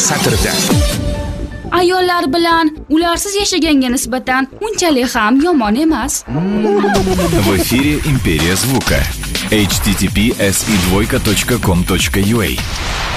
satrida. Ayollar bilan ularsiz yashaganga nisbatan unchalik ham yomon emas. В эфире «Империя звука». https://com.ua